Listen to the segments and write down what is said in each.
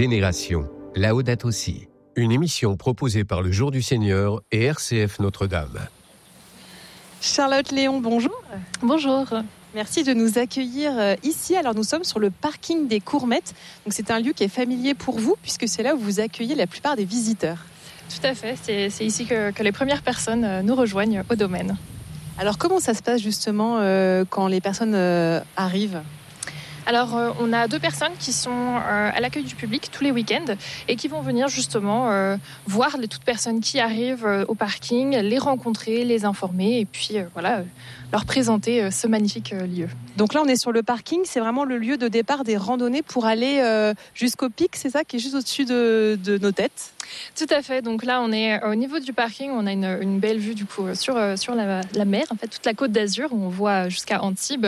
Génération, Laudato Si, une émission proposée par le Jour du Seigneur et RCF Notre-Dame. Charlotte Léon, bonjour. Bonjour. Merci de nous accueillir ici. Alors nous sommes sur le parking des Courmettes. Donc c'est un lieu qui est familier pour vous puisque c'est là où vous accueillez la plupart des visiteurs. Tout à fait, c'est ici que les premières personnes nous rejoignent au domaine. Alors comment ça se passe justement quand les personnes arrivent ? Alors, on a 2 personnes qui sont à l'accueil du public tous les week-ends et qui vont venir justement voir les toutes personnes qui arrivent au parking, les rencontrer, les informer et puis leur présenter ce magnifique lieu. Donc là, on est sur le parking, c'est vraiment le lieu de départ des randonnées pour aller jusqu'au pic, c'est ça, qui est juste au-dessus de nos têtes ? Tout à fait. Donc là, on est au niveau du parking. On a une belle vue du coup sur la mer, en fait, toute la Côte d'Azur où on voit jusqu'à Antibes.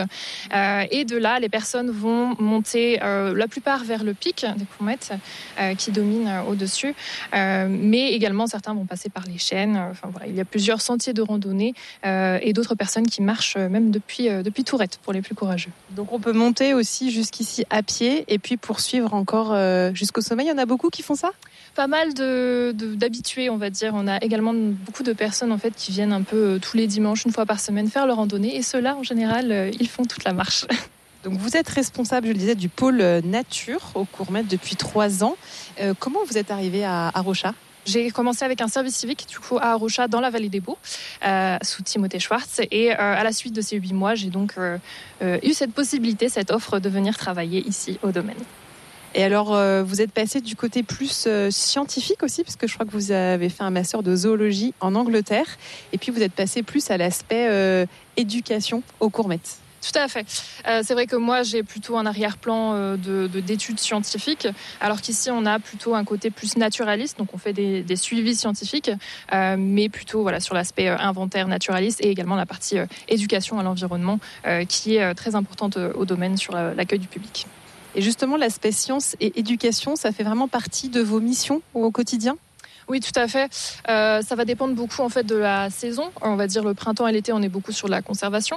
Et de là, les personnes vont monter la plupart vers le pic des Courmettes qui domine au-dessus. Mais également, certains vont passer par les chênes. Il y a plusieurs sentiers de randonnée et d'autres personnes qui marchent même depuis Tourette pour les plus courageux. Donc on peut monter aussi jusqu'ici à pied et puis poursuivre encore jusqu'au sommet. Il y en a beaucoup qui font ça ? Pas mal d'habitués, on va dire. On a également beaucoup de personnes en fait qui viennent un peu tous les dimanches, une fois par semaine, faire leur randonnée. Et ceux-là, en général, ils font toute la marche. Donc vous êtes responsable, je le disais, du pôle nature aux Courmettes depuis 3 ans. Comment vous êtes arrivé à Arocha ? J'ai commencé avec un service civique du coup à Arocha dans la vallée des Baux sous Timothée Schwartz et à la suite de ces 8 mois j'ai donc eu cette possibilité, cette offre de venir travailler ici au domaine. Et alors vous êtes passé du côté plus scientifique aussi parce que je crois que vous avez fait un master de zoologie en Angleterre et puis vous êtes passé plus à l'aspect éducation aux Courmettes. Tout à fait. C'est vrai que moi, j'ai plutôt un arrière-plan d'études scientifiques, alors qu'ici, on a plutôt un côté plus naturaliste. Donc, on fait des suivis scientifiques, mais plutôt sur l'aspect inventaire naturaliste et également la partie éducation à l'environnement, qui est très importante au domaine sur l'accueil du public. Et justement, l'aspect science et éducation, ça fait vraiment partie de vos missions au quotidien ? Oui, tout à fait. Ça va dépendre beaucoup en fait de la saison. On va dire le printemps et l'été, on est beaucoup sur la conservation.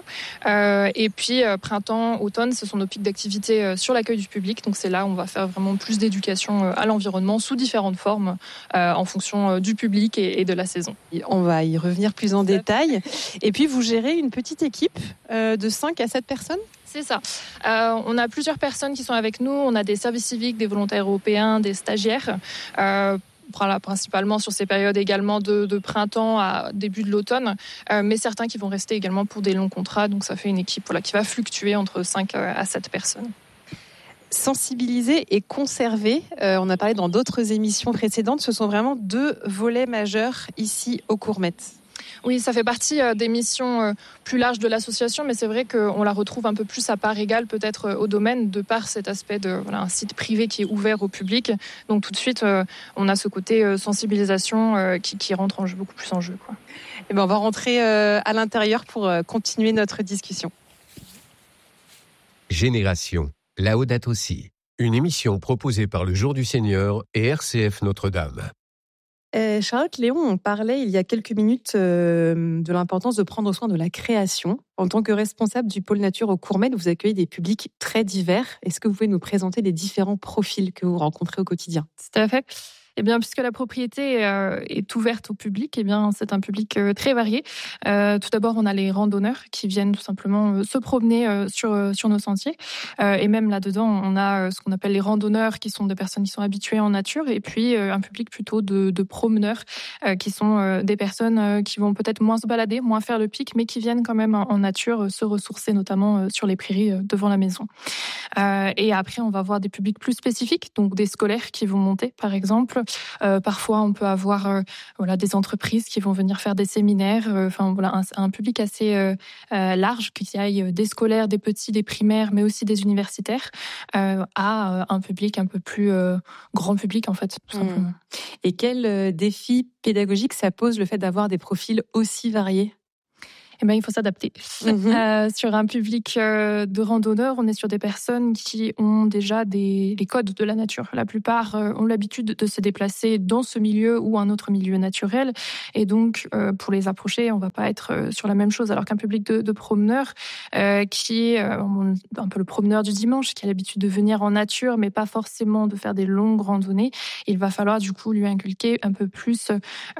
Et puis printemps, automne, ce sont nos pics d'activité sur l'accueil du public. Donc c'est là où on va faire vraiment plus d'éducation à l'environnement sous différentes formes en fonction du public et de la saison. Et on va y revenir plus en détail. Et puis vous gérez une petite équipe de 5 à 7 personnes ? C'est ça. On a plusieurs personnes qui sont avec nous. On a des services civiques, des volontaires européens, des stagiaires. Principalement sur ces périodes également de printemps à début de l'automne, mais certains qui vont rester également pour des longs contrats. Donc ça fait une équipe qui va fluctuer entre 5 à 7 personnes. Sensibiliser et conserver, on a parlé dans d'autres émissions précédentes, ce sont vraiment 2 volets majeurs ici aux Courmettes. Oui, ça fait partie des missions plus larges de l'association, mais c'est vrai qu'on la retrouve un peu plus à part égale peut-être au domaine, de par cet aspect de un site privé qui est ouvert au public. Donc tout de suite, on a ce côté sensibilisation qui rentre beaucoup plus en jeu, quoi. Et on va rentrer à l'intérieur pour continuer notre discussion. Génération, Laudato Si, une émission proposée par le Jour du Seigneur et RCF Notre-Dame. Charlotte Léon, on parlait il y a quelques minutes de l'importance de prendre soin de la création. En tant que responsable du pôle nature aux Courmettes, vous accueillez des publics très divers. Est-ce que vous pouvez nous présenter les différents profils que vous rencontrez au quotidien ? Tout à fait. Eh bien, puisque la propriété est ouverte au public, c'est un public très varié. Tout d'abord, on a les randonneurs qui viennent tout simplement se promener sur nos sentiers. Et même là-dedans, on a ce qu'on appelle les randonneurs, qui sont des personnes qui sont habituées en nature. Et puis, un public plutôt de promeneurs, qui sont des personnes qui vont peut-être moins se balader, moins faire le pic, mais qui viennent quand même en nature se ressourcer, notamment sur les prairies devant la maison. Et après, on va avoir des publics plus spécifiques, donc des scolaires qui vont monter, par exemple. Parfois, on peut avoir des entreprises qui vont venir faire des séminaires. Un public assez large, qui aille des scolaires, des petits, des primaires, mais aussi des universitaires, à un public un peu plus grand public, en fait, tout simplement. Et quel défi pédagogique ça pose, le fait d'avoir des profils aussi variés ? Eh ben, il faut s'adapter. Sur un public de randonneurs, on est sur des personnes qui ont déjà les codes de la nature. La plupart ont l'habitude de se déplacer dans ce milieu ou un autre milieu naturel. Et donc, pour les approcher, on ne va pas être sur la même chose. Alors qu'un public de promeneurs qui est un peu le promeneur du dimanche, qui a l'habitude de venir en nature, mais pas forcément de faire des longues randonnées, il va falloir du coup lui inculquer un peu plus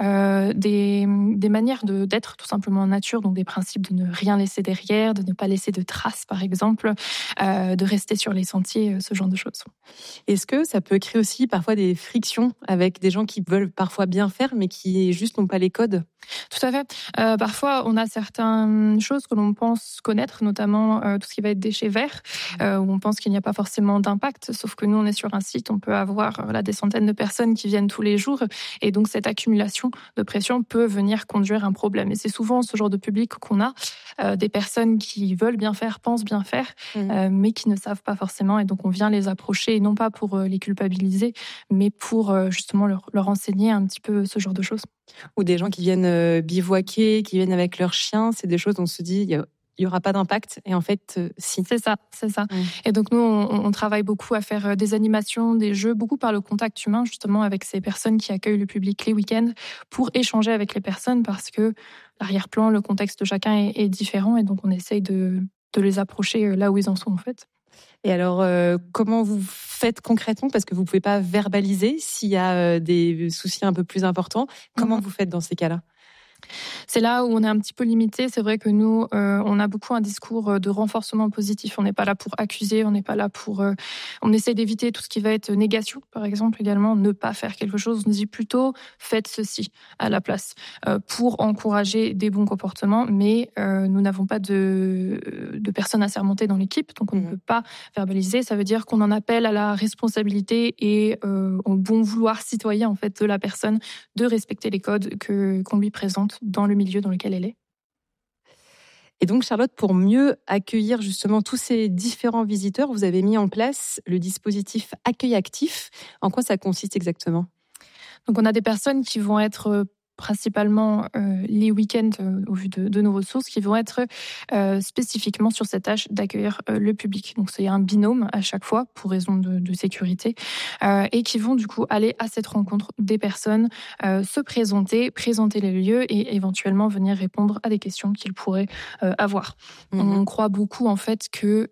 des manières d'être tout simplement en nature, donc des principes de ne rien laisser derrière, de ne pas laisser de traces par exemple, de rester sur les sentiers, ce genre de choses. Est-ce que ça peut créer aussi parfois des frictions avec des gens qui veulent parfois bien faire mais qui juste n'ont pas les codes? Tout à fait. Parfois, on a certaines choses que l'on pense connaître, notamment tout ce qui va être déchets verts, où on pense qu'il n'y a pas forcément d'impact, sauf que nous, on est sur un site, on peut avoir des centaines de personnes qui viennent tous les jours, et donc cette accumulation de pression peut venir conduire à un problème. Et c'est souvent ce genre de public qu'on a, des personnes qui veulent bien faire, pensent bien faire, mais qui ne savent pas forcément, et donc on vient les approcher, et non pas pour les culpabiliser, mais pour justement leur enseigner un petit peu ce genre de choses. Ou des gens qui viennent bivouaquer, qui viennent avec leurs chiens, c'est des choses dont on se dit il n'y aura pas d'impact, et en fait, si. C'est ça. Et donc nous, on travaille beaucoup à faire des animations, des jeux, beaucoup par le contact humain, justement, avec ces personnes qui accueillent le public les week-ends, pour échanger avec les personnes, parce que l'arrière-plan, le contexte de chacun est différent, et donc on essaye de les approcher là où ils en sont, en fait. Et alors, comment vous faites concrètement? Parce que vous ne pouvez pas verbaliser s'il y a des soucis un peu plus importants. Comment vous faites dans ces cas-là? C'est là où on est un petit peu limité. C'est vrai que nous, on a beaucoup un discours de renforcement positif. On n'est pas là pour accuser, on n'est pas là pour... on essaie d'éviter tout ce qui va être négation, par exemple, également, ne pas faire quelque chose. On dit plutôt, faites ceci à la place, pour encourager des bons comportements. Mais nous n'avons pas de personnes assermentées dans l'équipe, donc on ne peut pas verbaliser. Ça veut dire qu'on en appelle à la responsabilité et au bon vouloir citoyen, en fait, de la personne de respecter les codes qu'on lui présente dans le milieu dans lequel elle est. Et donc, Charlotte, pour mieux accueillir justement tous ces différents visiteurs, vous avez mis en place le dispositif Accueil Actif. En quoi ça consiste exactement? Donc, on a des personnes qui vont être principalement les week-ends au vu de nos ressources, qui vont être spécifiquement sur cette tâche d'accueillir le public. Donc c'est un binôme à chaque fois pour raison de sécurité, et qui vont du coup aller à cette rencontre des personnes, se présenter les lieux et éventuellement venir répondre à des questions qu'ils pourraient avoir. On croit beaucoup en fait que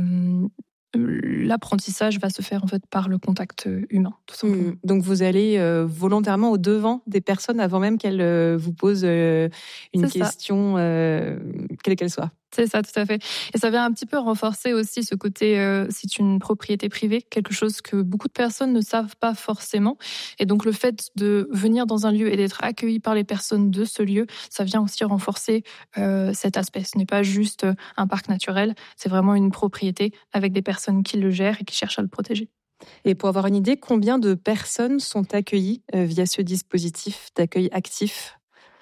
l'apprentissage va se faire en fait par le contact humain, tout simplement. Donc vous allez volontairement au devant des personnes avant même qu'elles vous posent une question, quelle qu'elle soit. C'est ça, tout à fait. Et ça vient un petit peu renforcer aussi ce côté, c'est une propriété privée, quelque chose que beaucoup de personnes ne savent pas forcément. Et donc le fait de venir dans un lieu et d'être accueilli par les personnes de ce lieu, ça vient aussi renforcer cet aspect. Ce n'est pas juste un parc naturel, c'est vraiment une propriété avec des personnes qui le gèrent et qui cherchent à le protéger. Et pour avoir une idée, combien de personnes sont accueillies via ce dispositif d'accueil actif?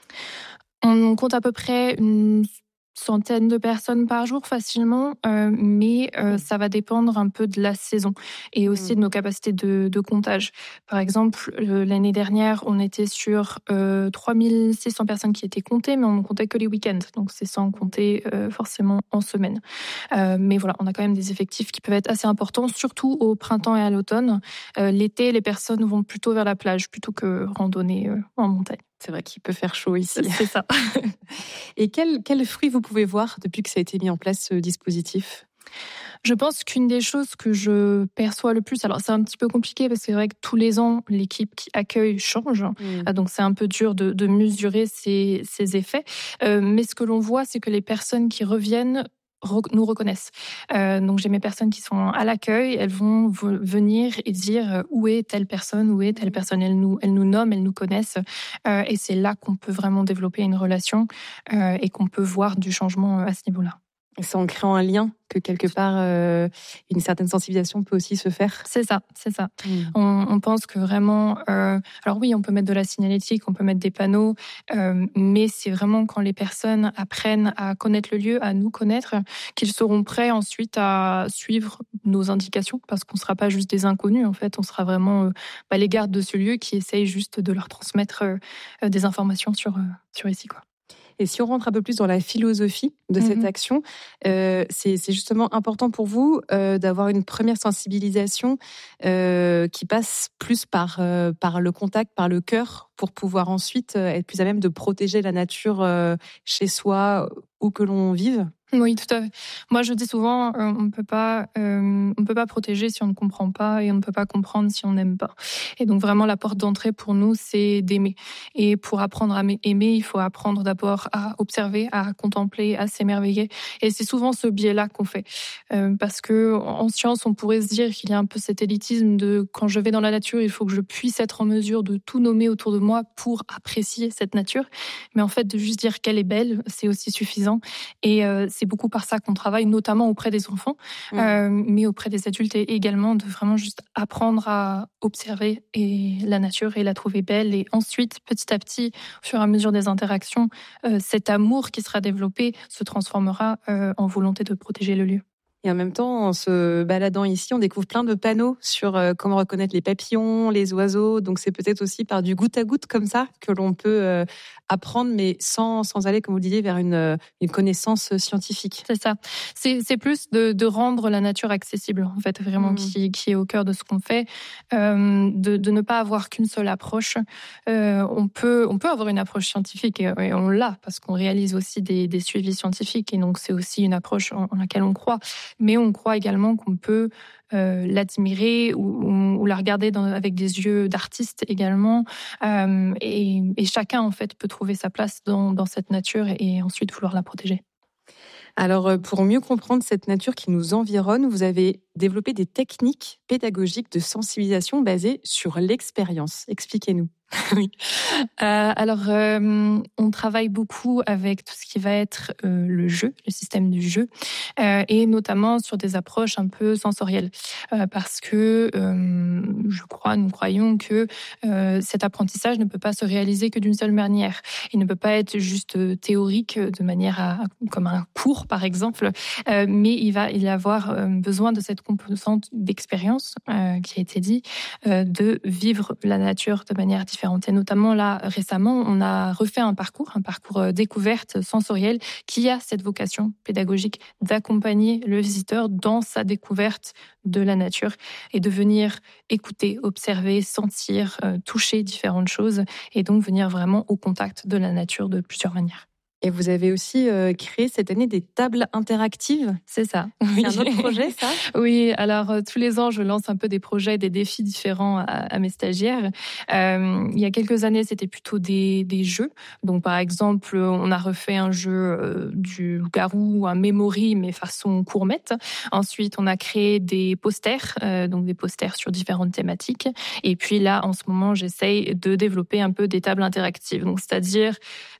On compte à peu près une centaine de personnes par jour facilement, mais ça va dépendre un peu de la saison et aussi de nos capacités de comptage. Par exemple, l'année dernière, on était sur 3600 personnes qui étaient comptées, mais on ne comptait que les week-ends, donc c'est sans compter forcément en semaine. Mais voilà, on a quand même des effectifs qui peuvent être assez importants, surtout au printemps et à l'automne. L'été, les personnes vont plutôt vers la plage plutôt que randonner en montagne. C'est vrai qu'il peut faire chaud ici. C'est ça. Et quels fruits vous pouvez voir depuis que ça a été mis en place, ce dispositif? Je pense qu'une des choses que je perçois le plus, alors c'est un petit peu compliqué parce que c'est vrai que tous les ans, l'équipe qui accueille change. Donc c'est un peu dur de mesurer ces effets. Mais ce que l'on voit, c'est que les personnes qui reviennent nous reconnaissent. Donc j'ai mes personnes qui sont à l'accueil, elles vont venir et dire où est telle personne, elles nous nomment, elles nous connaissent, et c'est là qu'on peut vraiment développer une relation et qu'on peut voir du changement à ce niveau-là. C'est en créant un lien que quelque part une certaine sensibilisation peut aussi se faire. C'est ça. On pense que vraiment... alors oui, on peut mettre de la signalétique, on peut mettre des panneaux, mais c'est vraiment quand les personnes apprennent à connaître le lieu, à nous connaître, qu'ils seront prêts ensuite à suivre nos indications, parce qu'on ne sera pas juste des inconnus, en fait, on sera vraiment les gardes de ce lieu qui essayent juste de leur transmettre des informations sur ici, quoi. Et si on rentre un peu plus dans la philosophie de cette action, c'est justement important pour vous d'avoir une première sensibilisation qui passe plus par le contact, par le cœur, pour pouvoir ensuite être plus à même de protéger la nature chez soi, où que l'on vive. Oui, tout à fait. Moi, je dis souvent, on ne peut pas protéger si on ne comprend pas, et on ne peut pas comprendre si on n'aime pas. Et donc vraiment, la porte d'entrée pour nous, c'est d'aimer. Et pour apprendre à aimer, il faut apprendre d'abord à observer, à contempler, à s'émerveiller. Et c'est souvent ce biais-là qu'on fait, parce que en science, on pourrait se dire qu'il y a un peu cet élitisme de quand je vais dans la nature, il faut que je puisse être en mesure de tout nommer autour de moi pour apprécier cette nature. Mais en fait, de juste dire qu'elle est belle, c'est aussi suffisant. Et c'est beaucoup par ça qu'on travaille, notamment auprès des enfants, mais auprès des adultes également, de vraiment juste apprendre à observer la nature et la trouver belle. Et ensuite, petit à petit, au fur et à mesure des interactions, cet amour qui sera développé se transformera en volonté de protéger le lieu. Et en même temps, en se baladant ici, on découvre plein de panneaux sur comment reconnaître les papillons, les oiseaux. Donc c'est peut-être aussi par du goutte à goutte comme ça que l'on peut apprendre, mais sans aller, comme vous le disiez, vers une connaissance scientifique. C'est ça. C'est plus de rendre la nature accessible, en fait, vraiment, qui est au cœur de ce qu'on fait, de ne pas avoir qu'une seule approche. On peut avoir une approche scientifique, et on l'a, parce qu'on réalise aussi des suivis scientifiques, et donc c'est aussi une approche en laquelle on croit. Mais on croit également qu'on peut l'admirer ou la regarder avec des yeux d'artiste également. Et chacun, en fait, peut trouver sa place dans cette nature et ensuite vouloir la protéger. Alors, pour mieux comprendre cette nature qui nous environne, vous avez développé des techniques pédagogiques de sensibilisation basées sur l'expérience. Expliquez-nous. Oui. Alors, on travaille beaucoup avec tout ce qui va être le jeu, le système du jeu, et notamment sur des approches un peu sensorielles, parce que nous croyons que cet apprentissage ne peut pas se réaliser que d'une seule manière. Il ne peut pas être juste théorique de manière comme un cours, par exemple, mais il va y avoir besoin de cette composante d'expérience qui a été dit, de vivre la nature de manière différente. Et notamment là, récemment, on a refait un parcours découverte sensorielle qui a cette vocation pédagogique d'accompagner le visiteur dans sa découverte de la nature et de venir écouter, observer, sentir, toucher différentes choses et donc venir vraiment au contact de la nature de plusieurs manières. Et vous avez aussi créé cette année des tables interactives. C'est ça. Oui. C'est un autre projet, ça ? Oui, alors tous les ans, je lance un peu des projets, des défis différents à mes stagiaires. Il y a quelques années, c'était plutôt des jeux. Donc, par exemple, on a refait un jeu du loup-garou, un memory, mais façon courmette. Ensuite, on a créé des posters, donc des posters sur différentes thématiques. Et puis là, en ce moment, j'essaye de développer un peu des tables interactives. Donc, c'est-à-dire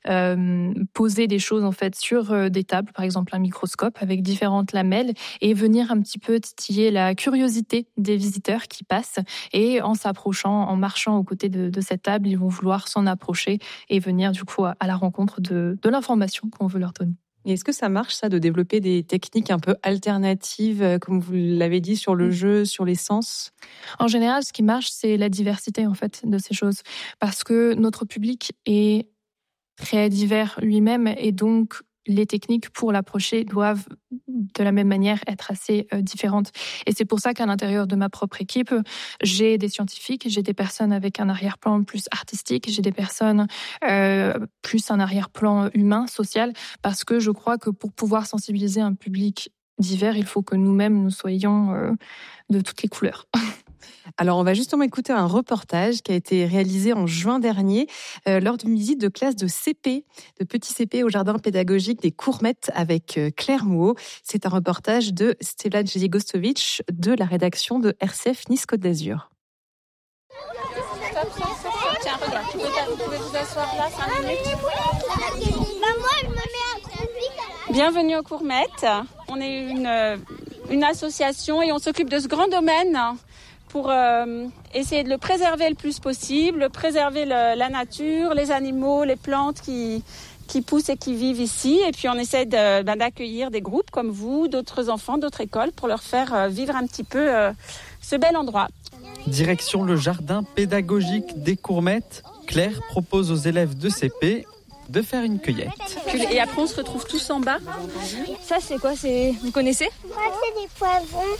poser des choses en fait sur des tables, par exemple un microscope avec différentes lamelles, et venir un petit peu titiller la curiosité des visiteurs qui passent, et en s'approchant, en marchant aux côtés de cette table, ils vont vouloir s'en approcher et venir du coup à la rencontre de l'information qu'on veut leur donner. Et est-ce que ça marche, ça, de développer des techniques un peu alternatives, comme vous l'avez dit, sur le jeu, sur les sens ? En général, ce qui marche, c'est la diversité en fait de ces choses, parce que notre public est très divers lui-même, et donc les techniques pour l'approcher doivent de la même manière être assez différentes. Et c'est pour ça qu'à l'intérieur de ma propre équipe, j'ai des scientifiques, j'ai des personnes avec un arrière-plan plus artistique, j'ai des personnes plus un arrière-plan humain, social, parce que je crois que pour pouvoir sensibiliser un public divers, il faut que nous-mêmes, nous soyons de toutes les couleurs. Alors, on va justement écouter un reportage qui a été réalisé en juin dernier lors d'une visite de classe de CP, de petit CP au jardin pédagogique des Courmettes avec Claire Mouot. C'est un reportage de Stella Djegostovic de la rédaction de RCF Nice Côte d'Azur. Tiens, regarde, vous pouvez vous asseoir là 5 minutes. Bienvenue aux Courmettes. On est une association et on s'occupe de ce grand domaine pour essayer de le préserver le plus possible, préserver la nature, les animaux, les plantes qui poussent et qui vivent ici. Et puis on essaie d'accueillir des groupes comme vous, d'autres enfants, d'autres écoles, pour leur faire vivre un petit peu ce bel endroit. Direction le jardin pédagogique des Courmettes. Claire propose aux élèves de CP de faire une cueillette. Et après, on se retrouve tous en bas. Ça, c'est quoi? Vous connaissez? C'est des poivrons.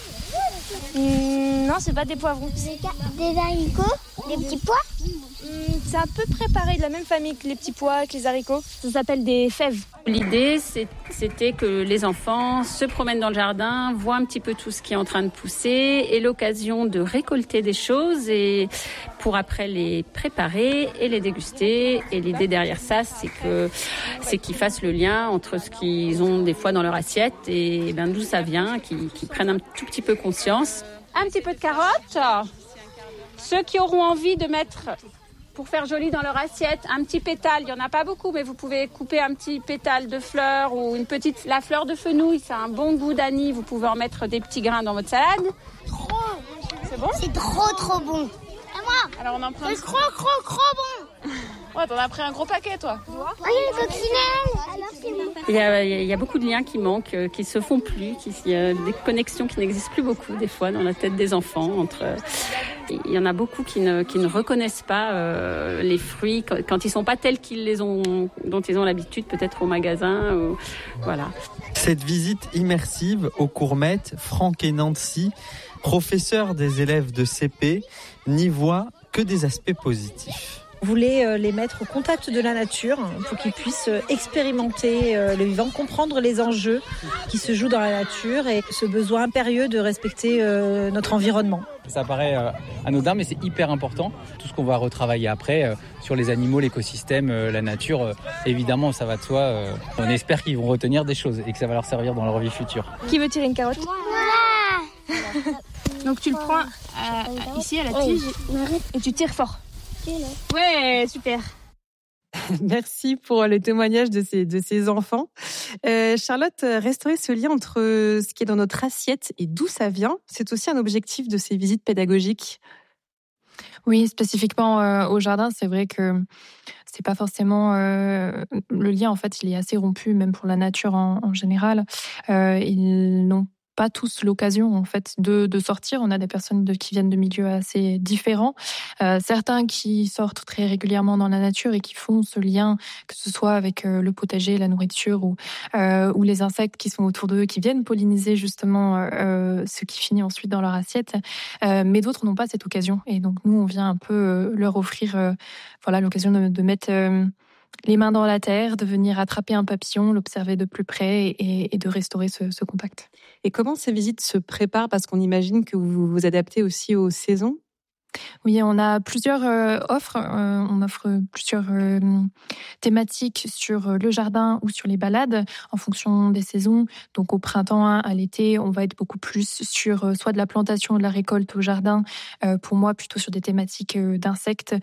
Non, c'est pas des poivrons. C'est des haricots, des petits pois. C'est à peu près pareil, de la même famille que les petits pois, que les haricots. Ça s'appelle des fèves. L'idée, c'était que les enfants se promènent dans le jardin, voient un petit peu tout ce qui est en train de pousser, et l'occasion de récolter des choses et pour après les préparer et les déguster. Et l'idée derrière ça, c'est qu'ils fassent le lien entre ce qu'ils ont des fois dans leur assiette et d'où ça vient, qu'ils prennent un tout petit peu conscience. Un petit peu de carottes. Ceux qui auront envie de mettre, pour faire joli dans leur assiette, un petit pétale, il n'y en a pas beaucoup, mais vous pouvez couper un petit pétale de fleur ou la fleur de fenouil, ça a un bon goût d'anis, vous pouvez en mettre des petits grains dans votre salade. C'est bon? C'est trop bon. À moi. Alors on en prend. C'est trop bon. Ouais, t'en as pris un gros paquet, toi. Oh, il y a une coccinelle. Il y a beaucoup de liens qui manquent, qui se font plus, il y a des connexions qui n'existent plus beaucoup des fois dans la tête des enfants. Il y en a beaucoup qui ne reconnaissent pas les fruits quand ils sont pas tels dont ils ont l'habitude, peut-être au magasin. Voilà. Cette visite immersive au Courmet, Franck et Nancy, professeurs des élèves de CP, n'y voient que des aspects positifs. On voulait les mettre au contact de la nature pour qu'ils puissent expérimenter le vivant, comprendre les enjeux qui se jouent dans la nature et ce besoin impérieux de respecter notre environnement. Ça paraît anodin, mais c'est hyper important. Tout ce qu'on va retravailler après sur les animaux, l'écosystème, la nature, évidemment, ça va de soi. On espère qu'ils vont retenir des choses et que ça va leur servir dans leur vie future. Qui veut tirer une carotte? Voilà. Donc tu le prends ici à la tige et tu tires fort. Ouais, super. Merci pour le témoignage de ces enfants. Charlotte, restaurer ce lien entre ce qui est dans notre assiette et d'où ça vient, c'est aussi un objectif de ces visites pédagogiques. Oui, spécifiquement au jardin, c'est vrai que c'est pas forcément le lien. En fait, il est assez rompu, même pour la nature en général. Ils n'ont pas tous l'occasion en fait de sortir. On a des personnes qui viennent de milieux assez différents. Certains qui sortent très régulièrement dans la nature et qui font ce lien, que ce soit avec le potager, la nourriture ou les insectes qui sont autour d'eux, qui viennent polliniser justement ce qui finit ensuite dans leur assiette. Mais d'autres n'ont pas cette occasion. Et donc nous, on vient un peu leur offrir l'occasion de mettre les mains dans la terre, de venir attraper un papillon, l'observer de plus près et de restaurer ce contact. Et comment ces visites se préparent? Parce qu'on imagine que vous vous adaptez aussi aux saisons. Oui, on a plusieurs offres. On offre plusieurs thématiques sur le jardin ou sur les balades en fonction des saisons. Donc au printemps, à l'été, on va être beaucoup plus sur soit de la plantation ou de la récolte au jardin. Pour moi, plutôt sur des thématiques d'insectes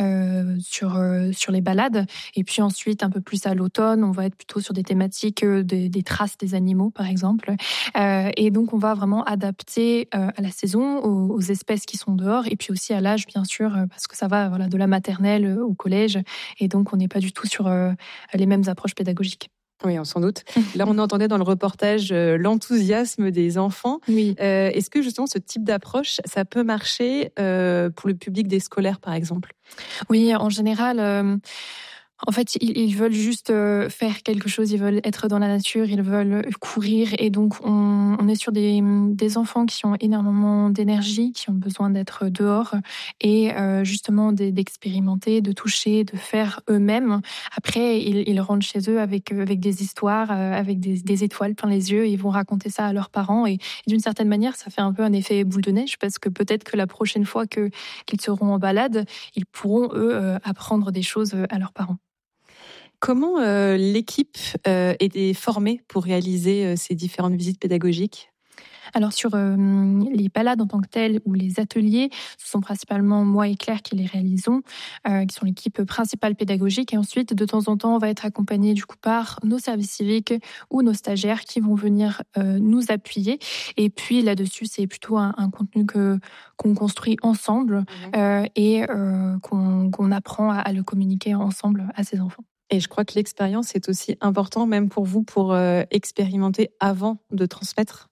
sur les balades. Et puis ensuite, un peu plus à l'automne, on va être plutôt sur des thématiques des traces des animaux, par exemple. Et donc, on va vraiment adapter à la saison, aux espèces qui sont dehors. Et puis aussi à l'âge, bien sûr, parce que ça va de la maternelle au collège. Et donc, on n'est pas du tout sur les mêmes approches pédagogiques. Oui, sans doute. Là, on entendait dans le reportage l'enthousiasme des enfants. Oui. Est-ce que justement, ce type d'approche, ça peut marcher pour le public des scolaires, par exemple? Oui, en général... En fait, ils veulent juste faire quelque chose, ils veulent être dans la nature, ils veulent courir. Et donc, on est sur des enfants qui ont énormément d'énergie, qui ont besoin d'être dehors et justement d'expérimenter, de toucher, de faire eux-mêmes. Après, ils rentrent chez eux avec des histoires, avec des étoiles plein les yeux. Et ils vont raconter ça à leurs parents. Et d'une certaine manière, ça fait un peu un effet boule de neige parce que peut-être que la prochaine fois qu'ils seront en balade, ils pourront, eux, apprendre des choses à leurs parents. Comment l'équipe est formée pour réaliser ces différentes visites pédagogiques ? Alors sur les balades en tant que telles ou les ateliers, ce sont principalement moi et Claire qui les réalisons, qui sont l'équipe principale pédagogique. Et ensuite, de temps en temps, on va être accompagné du coup par nos services civiques ou nos stagiaires qui vont venir nous appuyer. Et puis là-dessus, c'est plutôt un contenu qu'on construit ensemble et qu'on apprend à le communiquer ensemble à ses enfants. Et je crois que l'expérience est aussi importante, même pour vous, pour expérimenter avant de transmettre.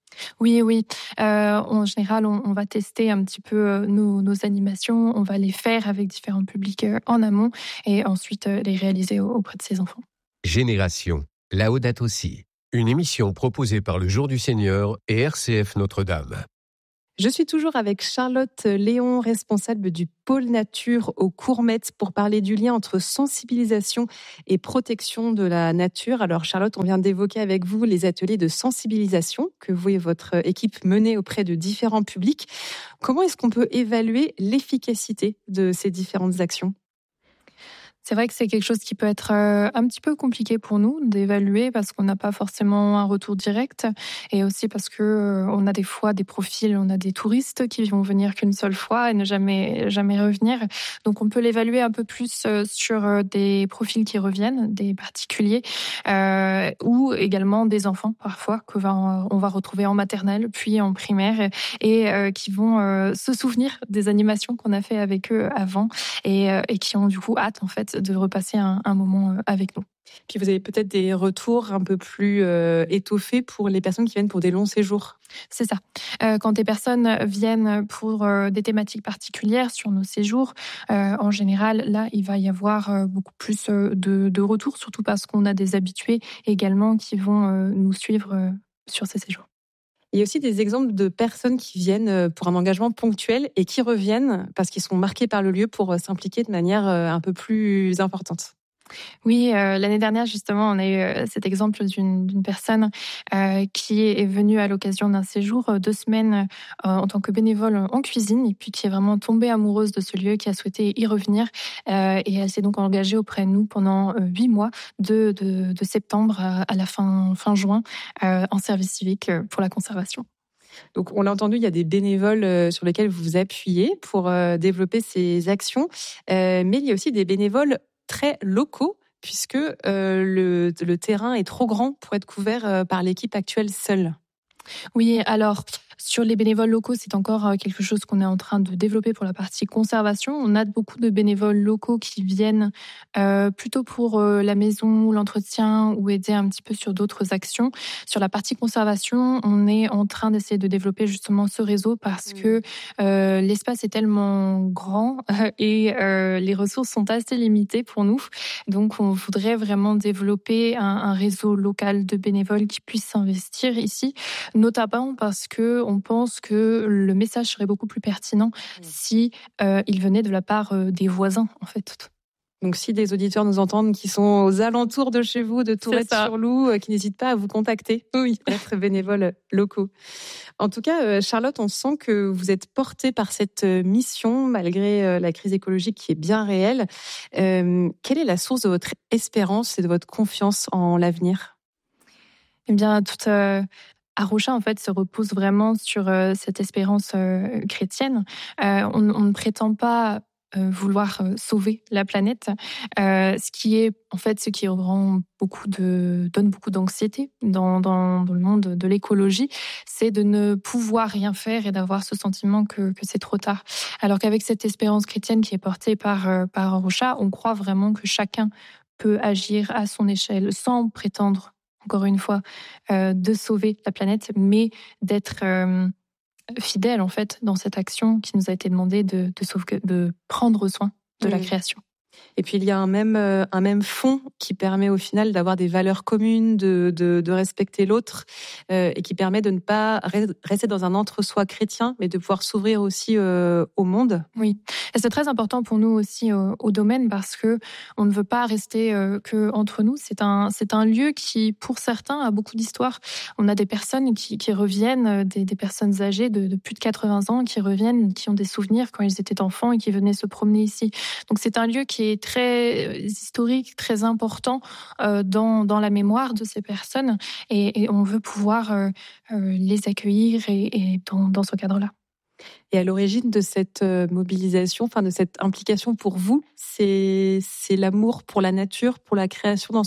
Oui. En général, on va tester un petit peu nos animations, on va les faire avec différents publics en amont et ensuite les réaliser auprès de ses enfants. Génération, Laudato Si. Une émission proposée par le Jour du Seigneur et RCF Notre-Dame. Je suis toujours avec Charlotte Léon, responsable du pôle nature au Courmette, pour parler du lien entre sensibilisation et protection de la nature. Alors Charlotte, on vient d'évoquer avec vous les ateliers de sensibilisation que vous et votre équipe menez auprès de différents publics. Comment est-ce qu'on peut évaluer l'efficacité de ces différentes actions ? C'est vrai que c'est quelque chose qui peut être un petit peu compliqué pour nous d'évaluer parce qu'on n'a pas forcément un retour direct et aussi parce que on a des fois des profils, on a des touristes qui vont venir qu'une seule fois et ne jamais revenir. Donc on peut l'évaluer un peu plus sur des profils qui reviennent, des particuliers ou également des enfants parfois on va retrouver en maternelle puis en primaire et qui vont se souvenir des animations qu'on a fait avec eux avant et qui ont du coup hâte en fait de repasser un moment avec nous. Puis vous avez peut-être des retours un peu plus étoffés pour les personnes qui viennent pour des longs séjours. C'est ça. Quand des personnes viennent pour des thématiques particulières sur nos séjours, en général, là, il va y avoir beaucoup plus de retours, surtout parce qu'on a des habitués également qui vont nous suivre sur ces séjours. Il y a aussi des exemples de personnes qui viennent pour un engagement ponctuel et qui reviennent parce qu'ils sont marqués par le lieu pour s'impliquer de manière un peu plus importante. Oui, l'année dernière, justement, on a eu cet exemple d'une personne qui est venue à l'occasion d'un séjour 2 semaines en tant que bénévole en cuisine et puis qui est vraiment tombée amoureuse de ce lieu, qui a souhaité y revenir. Et elle s'est donc engagée auprès de nous pendant 8 mois, de septembre à la fin juin, en service civique pour la conservation. Donc, on l'a entendu, il y a des bénévoles sur lesquels vous vous appuyez pour développer ces actions. Mais il y a aussi des bénévoles très locaux, puisque le terrain est trop grand pour être couvert par l'équipe actuelle seule. Oui, alors sur les bénévoles locaux, c'est encore quelque chose qu'on est en train de développer pour la partie conservation. On a beaucoup de bénévoles locaux qui viennent plutôt pour la maison ou l'entretien ou aider un petit peu sur d'autres actions. Sur la partie conservation, on est en train d'essayer de développer justement ce réseau parce que l'espace est tellement grand et les ressources sont assez limitées pour nous. Donc on voudrait vraiment développer un réseau local de bénévoles qui puissent s'investir ici, notamment parce que on pense que le message serait beaucoup plus pertinent si il venait de la part des voisins, en fait. Donc, si des auditeurs nous entendent qui sont aux alentours de chez vous, de Tourette-sur-Loup, qui n'hésitent pas à vous contacter, être bénévoles locaux. En tout cas, Charlotte, on sent que vous êtes portée par cette mission, malgré la crise écologique qui est bien réelle. Quelle est la source de votre espérance et de votre confiance en l'avenir ? Eh bien, Arocha, en fait, se repose vraiment sur cette espérance chrétienne. On ne prétend pas vouloir sauver la planète, ce qui donne beaucoup d'anxiété dans le monde de l'écologie, c'est de ne pouvoir rien faire et d'avoir ce sentiment que c'est trop tard. Alors qu'avec cette espérance chrétienne qui est portée par Arocha, on croit vraiment que chacun peut agir à son échelle sans prétendre, encore une fois, de sauver la planète, mais d'être fidèle en fait dans cette action qui nous a été demandée de prendre soin de la création. Et puis il y a un même fond qui permet au final d'avoir des valeurs communes, de respecter l'autre et qui permet de ne pas rester dans un entre-soi chrétien, mais de pouvoir s'ouvrir aussi au monde. Oui, et c'est très important pour nous aussi au domaine parce que on ne veut pas rester que entre nous. C'est un lieu qui, pour certains, a beaucoup d'histoire. On a des personnes qui reviennent, des personnes âgées de plus de 80 ans qui reviennent, qui ont des souvenirs quand ils étaient enfants et qui venaient se promener ici. Donc c'est un lieu qui est très historique, très important dans la mémoire de ces personnes et on veut pouvoir les accueillir et dans ce cadre-là. Et à l'origine de cette mobilisation, de cette implication pour vous, c'est l'amour pour la nature, pour la création dans son ensemble ?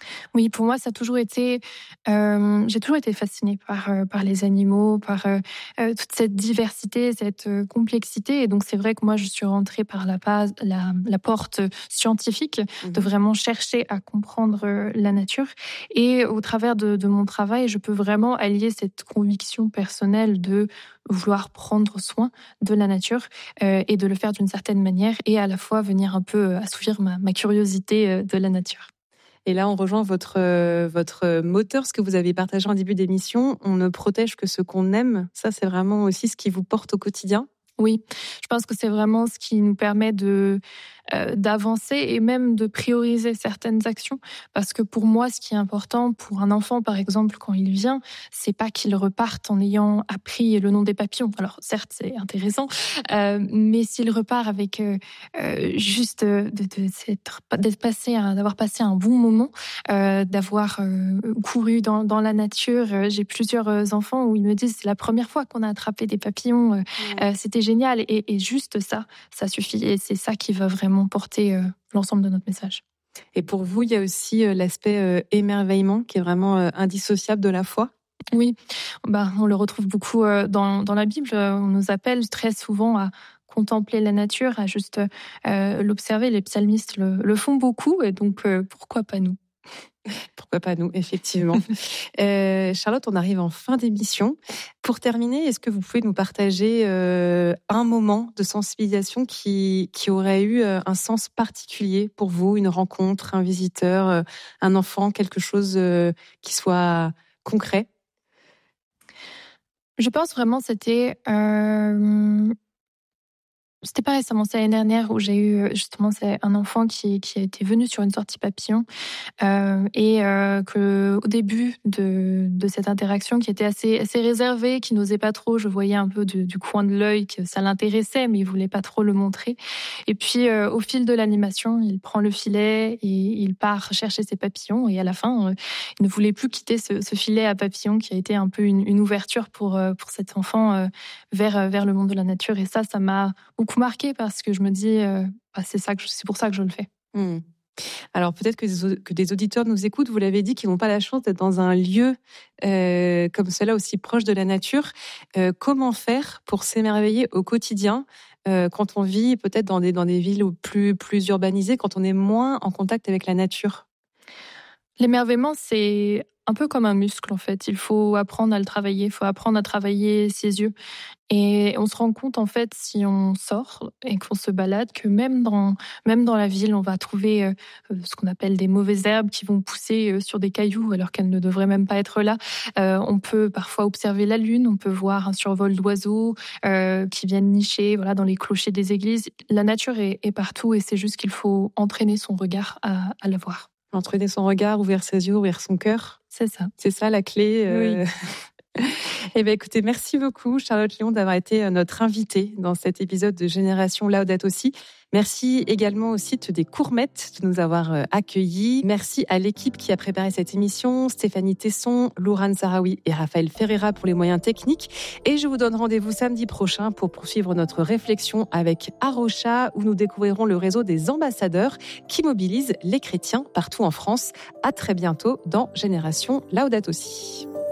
Oui, pour moi, ça a toujours été. J'ai toujours été fascinée par les animaux, par toute cette diversité, cette complexité. Et donc, c'est vrai que moi, je suis rentrée par la porte scientifique, de vraiment chercher à comprendre la nature. Et au travers de mon travail, je peux vraiment allier cette conviction personnelle de vouloir prendre soin de la nature et de le faire d'une certaine manière, et à la fois venir un peu assouvir ma curiosité de la nature. Et là, on rejoint votre moteur, ce que vous avez partagé en début d'émission. On ne protège que ce qu'on aime. Ça, c'est vraiment aussi ce qui vous porte au quotidien. Oui, je pense que c'est vraiment ce qui nous permet d'avancer et même de prioriser certaines actions. Parce que pour moi, ce qui est important pour un enfant, par exemple, quand il vient, c'est pas qu'il reparte en ayant appris le nom des papillons. Alors certes, c'est intéressant, mais s'il repart avec juste d'avoir passé un bon moment, d'avoir couru dans la nature. J'ai plusieurs enfants où ils me disent c'est la première fois qu'on a attrapé des papillons. C'était génial, et juste ça suffit, et c'est ça qui va vraiment porter l'ensemble de notre message. Et pour vous, il y a aussi l'aspect émerveillement qui est vraiment indissociable de la foi. Oui, on le retrouve beaucoup dans la Bible. On nous appelle très souvent à contempler la nature, à juste l'observer. Les psalmistes le font beaucoup, et donc pourquoi pas nous ? Pourquoi pas nous, effectivement. Charlotte, on arrive en fin d'émission. Pour terminer, est-ce que vous pouvez nous partager un moment de sensibilisation qui aurait eu un sens particulier pour vous, une rencontre, un visiteur, un enfant, quelque chose qui soit concret ? Je pense vraiment que c'était pas récemment, c'est l'année dernière où j'ai eu justement un enfant qui a été venu sur une sortie papillon et que au début de cette interaction, qui était assez réservé, qui n'osait pas trop, je voyais un peu du coin de l'œil que ça l'intéressait, mais il voulait pas trop le montrer. Et puis au fil de l'animation, il prend le filet et il part chercher ses papillons, et à la fin, il ne voulait plus quitter ce filet à papillons qui a été un peu une ouverture pour cet enfant vers le monde de la nature. Et ça m'a beaucoup marqué, parce que je me dis c'est pour ça que je le fais. Alors peut-être que des auditeurs nous écoutent, vous l'avez dit, qui n'ont pas la chance d'être dans un lieu comme cela, aussi proche de la nature. Comment faire pour s'émerveiller au quotidien quand on vit peut-être dans des villes plus urbanisées, quand on est moins en contact avec la nature ? L'émerveillement, c'est un peu comme un muscle, en fait. Il faut apprendre à le travailler, il faut apprendre à travailler ses yeux. Et on se rend compte, en fait, si on sort et qu'on se balade, que même dans la ville, on va trouver ce qu'on appelle des mauvaises herbes qui vont pousser sur des cailloux alors qu'elles ne devraient même pas être là. On peut parfois observer la lune, on peut voir un survol d'oiseaux qui viennent nicher dans les clochers des églises. La nature est partout, et c'est juste qu'il faut entraîner son regard à la voir. Entraîner son regard, ouvrir ses yeux, ouvrir son cœur. C'est ça. C'est ça la clé. Oui. Eh bien, écoutez, merci beaucoup, Charlotte Léon, d'avoir été notre invitée dans cet épisode de Génération Laudato Si. Merci également au site des Courmettes de nous avoir accueillis. Merci à l'équipe qui a préparé cette émission, Stéphanie Tesson, Lourane Sarawi et Raphaël Ferreira pour les moyens techniques. Et je vous donne rendez-vous samedi prochain pour poursuivre notre réflexion avec Arocha, où nous découvrirons le réseau des ambassadeurs qui mobilisent les chrétiens partout en France. À très bientôt dans Génération Laudato Si.